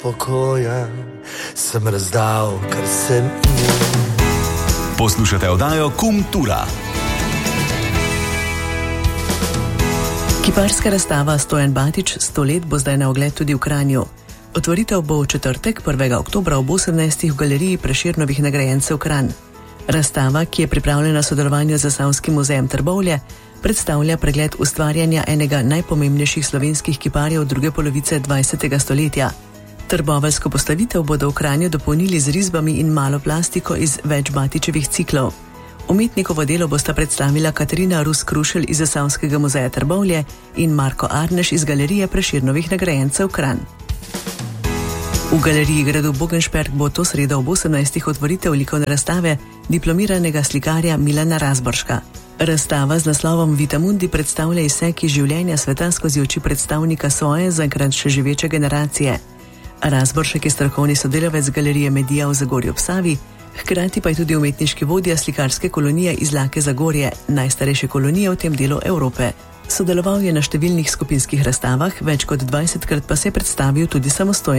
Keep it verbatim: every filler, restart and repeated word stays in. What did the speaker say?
spokojen, sem razdal, kar sem imel. Poslušate oddajo Kultura. Kiparska razstava Stojan Batič sto let bo zdaj na ogled tudi v Kranju. Otvoritev bo v četrtek, prvega oktobra ob osemnajstih v galeriji Prešernovih nagrajencev Kranj. Razstava, ki je pripravljena v sodelovanju z Zasavskim muzejem Trbovlje, predstavlja pregled ustvarjanja enega najpomembnejših slovenskih kiparjev druge polovice dvajsetega stoletja. Trboveljsko postavitev bodo v Kranju dopolnili z risbami in malo plastiko iz več Batičevih ciklov. Umetnikovo delo bosta predstavila Katarina Rus-Krušelj iz Zasavskega muzeja Trbovlje in Marko Arneš iz galerije Prešernovih nagrajencev Kranj. V galeriji gradu Bogenšperk bo to sredo ob osemnajstih otvoritev likovne razstave diplomiranega slikarja Milana Razborška. Razstava z naslovom Vitamundi predstavlja izsek iz življenja sveta skozi oči predstavnika svoje, zaenkrat še živeče generacije. Razboršek je strokovni sodelavec galerije Medija v Zagorju ob Savi, hkrati pa je tudi umetniški vodja slikarske kolonije iz Lake Zagorje, najstarejše kolonije v tem delu Evrope. Sodeloval je na številnih skupinskih razstavah, več kot dvajsetkrat pa se je predstavil tudi samostojno.